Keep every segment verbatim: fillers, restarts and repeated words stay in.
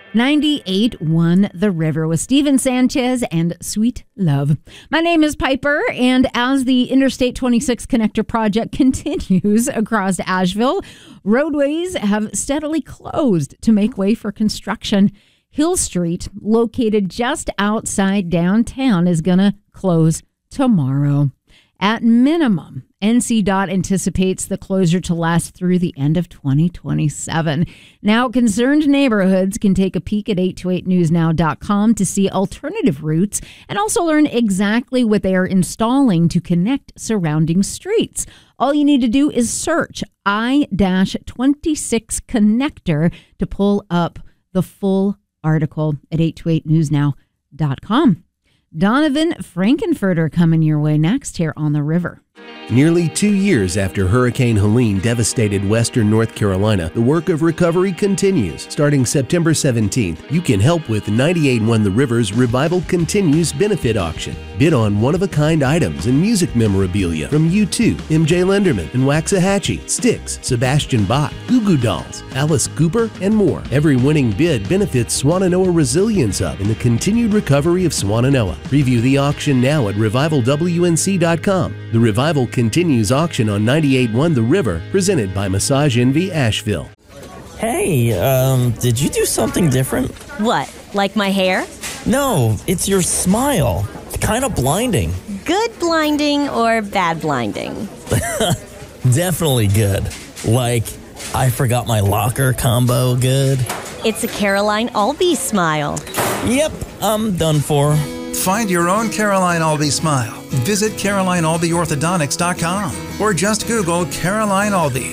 ninety-eight one The River with Steven Sanchez and Sweet Love. My name is Piper, and as the Interstate twenty-six Connector project continues across Asheville, roadways have steadily closed to make way for construction. Hill Street, located just outside downtown, is going to close tomorrow. At minimum, N C D O T anticipates the closure to last through the end of twenty twenty-seven. Now, concerned neighborhoods can take a peek at eight two eight news now dot com to see alternative routes and also learn exactly what they are installing to connect surrounding streets. All you need to do is search I twenty-six Connector to pull up the full article at eight two eight news now dot com. Donovan Frankenfurter coming your way next here on The River. Nearly two years after Hurricane Helene devastated western North Carolina, the work of recovery continues. Starting September seventeenth, you can help with ninety-eight one The River's Revival Continues benefit auction. Bid on one-of-a-kind items and music memorabilia from U two, M J Lenderman and Waxahachie, Styx, Sebastian Bach, Goo Goo Dolls, Alice Cooper, and more. Every winning bid benefits Swannanoa Resilience Hub and the continued recovery of Swannanoa. Preview the auction now at revival w n c dot com. The Revival Continues auction on ninety-eight one The River, presented by Massage Envy Asheville. Hey, um, did you do something different? What, like my hair? No, it's your smile. It's kind of blinding. Good blinding or bad blinding? Definitely good. Like, I forgot my locker combo good. It's a Caroline Albee smile. Yep, I'm done for. Find your own Caroline Albee smile. Visit caroline albee orthodontics dot com or just Google Caroline Albee.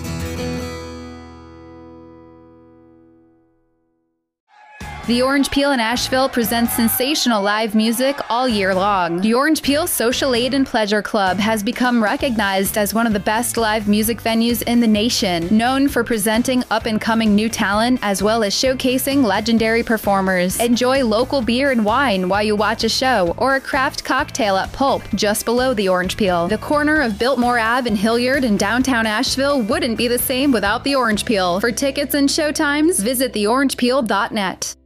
The Orange Peel in Asheville presents sensational live music all year long. The Orange Peel Social Aid and Pleasure Club has become recognized as one of the best live music venues in the nation, known for presenting up-and-coming new talent as well as showcasing legendary performers. Enjoy local beer and wine while you watch a show or a craft cocktail at Pulp, just below the Orange Peel. The corner of Biltmore Avenue in Hilliard in downtown Asheville wouldn't be the same without the Orange Peel. For tickets and showtimes, visit the orange peel dot net.